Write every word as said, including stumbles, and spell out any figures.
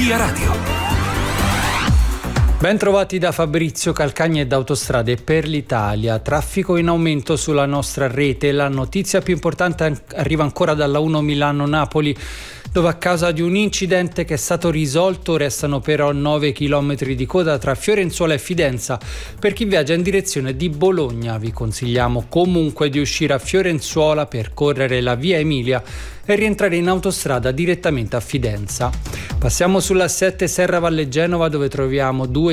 Via Radio. Ben trovati da Fabrizio Calcagni e da Autostrade per l'Italia. Traffico in aumento sulla nostra rete. La notizia più importante arriva ancora dalla uno Milano-Napoli, dove a causa di un incidente che è stato risolto restano però nove chilometri di coda tra Fiorenzuola e Fidenza. Per chi viaggia in direzione di Bologna vi consigliamo comunque di uscire a Fiorenzuola, percorrere la via Emilia e rientrare in autostrada direttamente a Fidenza. Passiamo sulla sette Serra Valle Genova, dove troviamo due